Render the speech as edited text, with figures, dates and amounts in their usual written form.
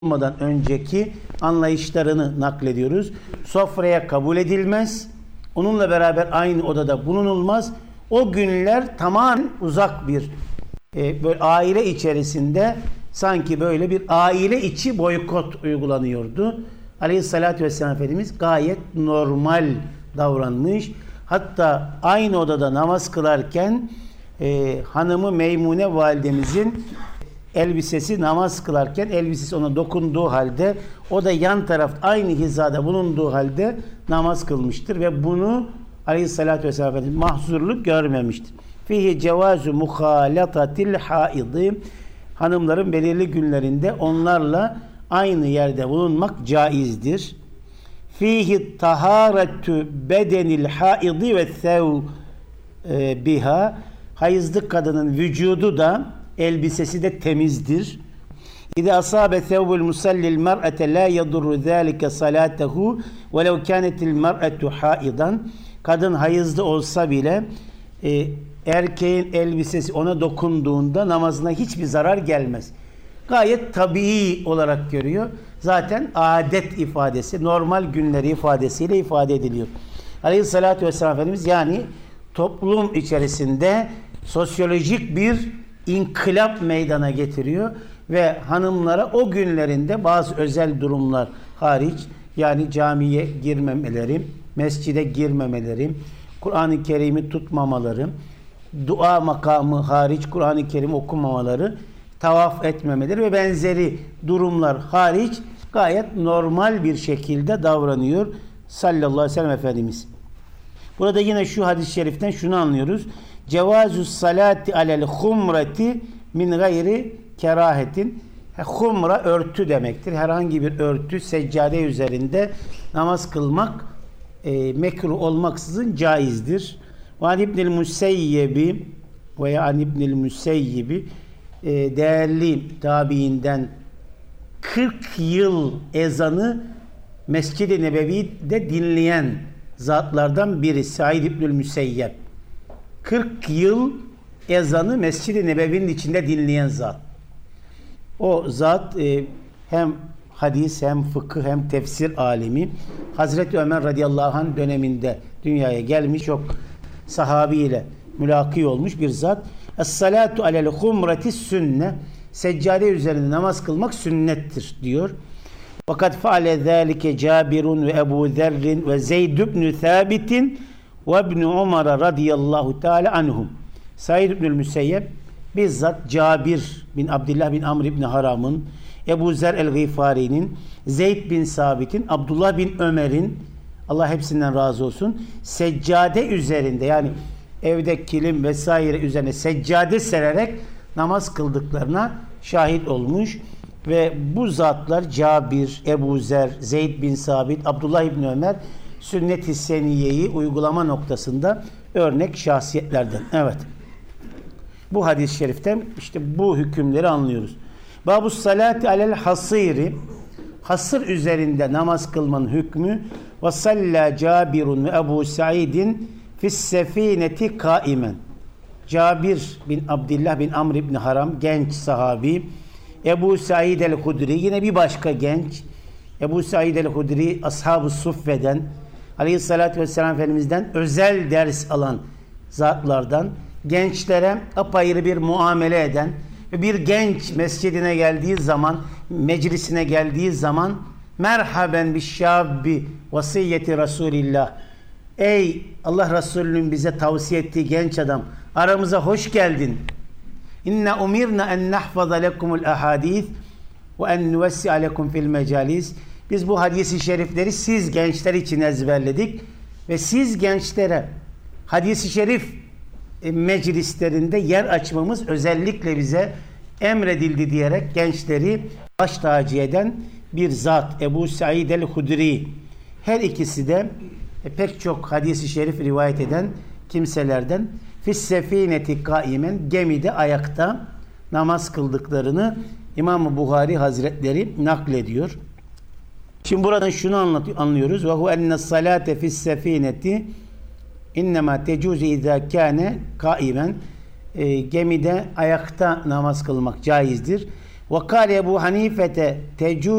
olmadan önceki anlayışlarını naklediyoruz. Sofraya kabul edilmez. Onunla beraber aynı odada bulunulmaz. O günler tamamen uzak bir böyle aile içerisinde sanki böyle bir aile içi boykot uygulanıyordu. Aleyhissalatü vesselam Efendimiz gayet normal davranmış. Hatta aynı odada namaz kılarken hanımı Meymune validemizin elbisesi namaz kılarken elbisesi ona dokunduğu halde o da yan taraf aynı hizada bulunduğu halde namaz kılmıştır ve bunu Aleyhissalatü vesselam Efendimiz mahzurluk görmemiştir. Fihi cevazu muhalatatil haidi, hanımların belirli günlerinde onlarla aynı yerde bulunmak caizdir. Fihi taharetü bedenil haidi ve sev biha, hayızlı kadının vücudu da elbisesi de temizdir. İza asabe thawbul musallil mer'ate la yadurru zalika salatuhu velev kanetil mer'atu haidan, kadın hayızlı olsa bile erkeğin elbisesi ona dokunduğunda namazına hiçbir zarar gelmez. Gayet tabii olarak görüyor. Zaten adet ifadesi, normal günleri ifadesiyle ifade ediliyor. Aleyhissalatü vesselam Efendimiz yani toplum içerisinde sosyolojik bir inkılap meydana getiriyor ve hanımlara o günlerinde bazı özel durumlar hariç, yani camiye girmemeleri, mescide girmemeleri, Kur'an-ı Kerim'i tutmamaları, dua makamı hariç Kur'an-ı Kerim okumamaları, tavaf etmemeleri ve benzeri durumlar hariç gayet normal bir şekilde davranıyor sallallahu aleyhi ve sellem Efendimiz. Burada yine şu hadis-i şeriften şunu anlıyoruz. Cevazu salati alel humreti min gayri kerahetin. Humra örtü demektir. Herhangi bir örtü seccade üzerinde namaz kılmak mekruh olmaksızın caizdir. Ve an İbnül Müseyyebi veya an İbnül Müseyyebi değerli tabiinden 40 yıl ezanı Mescid-i Nebevi'de dinleyen zatlardan biri Said İbnül Müseyyeb. 40 yıl ezanı Mescid-i Nebevi'nin içinde dinleyen zat. O zat hem hadis hem fıkıh hem tefsir alimi. Hazreti Ömer radıyallahu anh döneminde dünyaya gelmiş, çok sahabiyle mülaki olmuş bir zat. Es-salatu alel humreti sünne, seccade üzerinde namaz kılmak sünnettir diyor. Fakat faale zâlike Cabirun ve Ebu Zerrin ve Zeyd ibn Thabit'in ve İbn Umar radıyallahu teala anhum. Said İbnül Müseyyeb bizzat Cabir bin Abdullah bin Amr ibn Haram'ın, Ebu Zer el-Gıfari'nin, Zeyd bin Sabit'in, Abdullah bin Ömer'in, Allah hepsinden razı olsun, seccade üzerinde, yani evde kilim vesaire üzerine seccade sererek namaz kıldıklarına şahit olmuş ve bu zatlar Cabir, Ebu Zer, Zeyd bin Sabit, Abdullah bin Ömer sünnet-i seniyeyi uygulama noktasında örnek şahsiyetlerden. Evet. Bu hadis-i şeriften işte bu hükümleri anlıyoruz. Babus salati alel hasiri, hasır üzerinde namaz kılmanın hükmü. Ve salla Cabirun ve Ebu Said'in fis sefineti kaimen. Cabir bin Abdullah bin Amr ibn Haram, genç sahabi. Ebu Said el-Hudri, yine bir başka genç. Ebu Said el-Hudri, Ashab-ı Suffe'den, Aleyhissalatü vesselam Efendimiz'den özel ders alan zatlardan, gençlere apayrı bir muamele eden ve bir genç mescidine geldiği zaman, meclisine geldiği zaman merhaben bi şabbi vasiyeti Resulillah, ey Allah Resulü'nün bize tavsiye ettiği genç adam, aramıza hoş geldin. İnne umirna en nahfaza lekumul ahadith ve en nuvessi'a lekum fil mecalis. Biz bu hadis-i şerifleri siz gençler için ezberledik ve siz gençlere hadis-i şerif meclislerinde yer açmamız özellikle bize emredildi diyerek gençleri baş tacı eden bir zat Ebu Said el-Hudri. Her ikisi de pek çok hadis-i şerif rivayet eden kimselerden. Fissefineti kaimen, gemide ayakta namaz kıldıklarını İmam-ı Buhari Hazretleri naklediyor. Şimdi buradan şunu anlıyoruz. Ve hu enne salate fissefineti innema tecuzu izâ kâne kaimen. Gemide ayakta namaz kılmak caizdir. Ve kâle Ebu Hanifete